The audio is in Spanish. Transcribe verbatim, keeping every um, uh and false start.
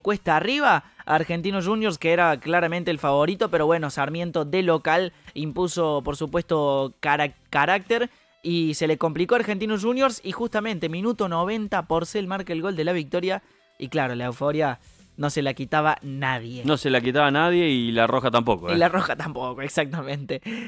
cuesta arriba a Argentinos Juniors, que era claramente el favorito, pero bueno, Sarmiento de local impuso, por supuesto, cara- carácter y se le complicó a Argentinos Juniors y justamente minuto noventa Porcel marca el gol de la victoria y claro, la euforia no se la quitaba nadie. No se la quitaba a nadie y la roja tampoco, Y ¿eh? la roja tampoco, exactamente.